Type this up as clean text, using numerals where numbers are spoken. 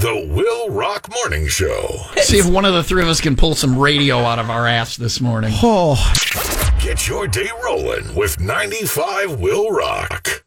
The Will Rock Morning Show. See if one of the three of us can pull some radio out of our ass this morning. Get your day rolling with 95 Will Rock.